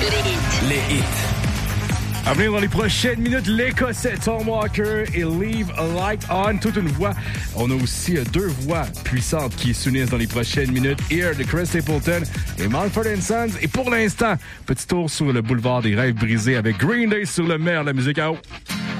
Les hits. À venir dans les prochaines minutes, l'Écossais Tom Walker et Leave a Light On. Toute une voix. On a aussi deux voix puissantes qui s'unissent dans les prochaines minutes. Here de Chris Stapleton et Mumford & Sons. Et pour l'instant, petit tour sur le boulevard des rêves brisés avec Green Day sur le maire, la musique à haut.